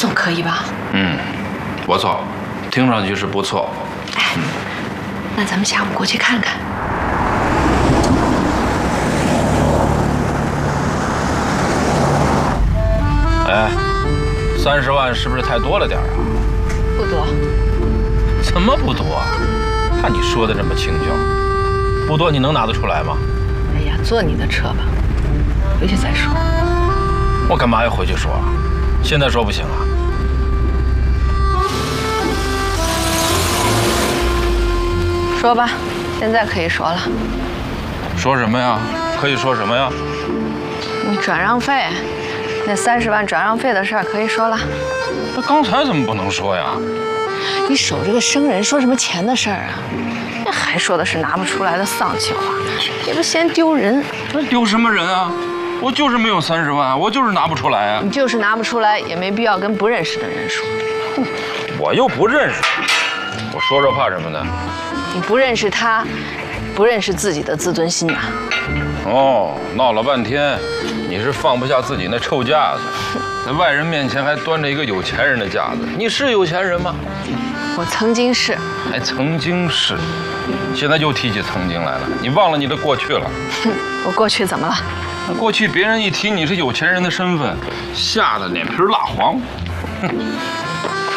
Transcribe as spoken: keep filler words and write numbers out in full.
总可以吧？ 嗯，不错，听上去是不错。 哎，那咱们下午过去看看。 哎，三十万是不是太多了点啊？ 不多。 怎么不多啊？看你说的这么轻巧，不多你能拿得出来吗？ 哎呀，坐你的车吧，回去再说。 我干嘛要回去说啊？现在说不行啊？ 说吧，现在可以说了。 说什么呀？可以说什么呀？ 你转让费，那三十万转让费的事儿可以说了。 那刚才怎么不能说呀？ 你守着个生人，说什么钱的事儿啊？那还说的是拿不出来的丧气话，也不嫌丢人。 这丢什么人啊？我就是没有三十万，我就是拿不出来啊。 你就是拿不出来，也没必要跟不认识的人说。 哼，我又不认识，我说这怕什么呢？ 你不认识他，不认识自己的自尊心呐。 哦，闹了半天，你是放不下自己那臭架子，在外人面前还端着一个有钱人的架子。你是有钱人吗？ 我曾经是， 还曾经是，现在又提起曾经来了，你忘了你的过去了？ 哼，我过去怎么了？ 那过去别人一提你是有钱人的身份，吓得脸皮蜡黄。哼。